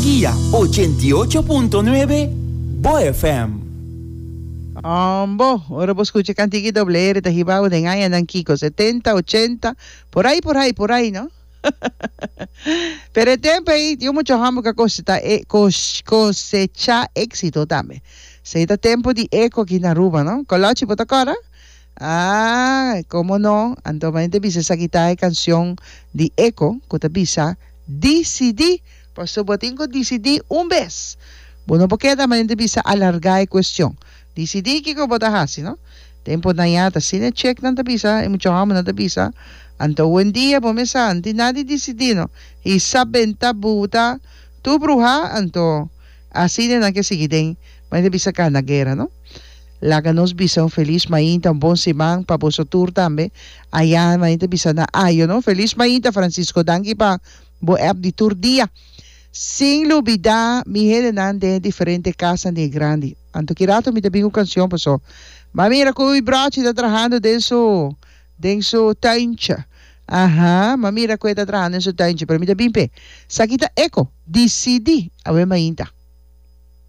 Guía 88.9 Bo FM. Ahora vos escucha Cantiki doble R, Tajibao de Ngaya Kiko, 70, 80, por ahí, ¿no? Pero el tiempo ahí, yo mucho amo que cosecha éxito también. Se está tiempo de eco aquí en Aruba, ¿no? Colochi, ¿por cara? Ah, cómo no. Antonio visa esa guitarra de canción de eco, que te visa DCD, por su botingo DCD un vez. Bueno, porque también te visa alargar la cuestión. DCD que como te hace, ¿no? Tiempo na yata, sin check no te visa, y mucho amo no te visa. Anto buen día, por mesa, anti nadie DCD, ¿no? Y sabenta buta, tu bruja, anto, así de na que seguiden, mas te visa cada guerra, ¿no? La que nos visa un feliz mainta, un bon simán, pa poso tour también. Allá, mainta visa na ayo, ¿no? Feliz mainta, Francisco Dangi, pa bo app di tour día. Sin olvidar, mi gente de diferentes casas de grande. Anto kirato mi tabi una canción, pasó. Ma mira como i bracci está trabajando dentro tancha. Ajá, ma mira como está trabajando en su tancha. Pero mi tabi pe. Sakita eco, DCD, a ver mainta.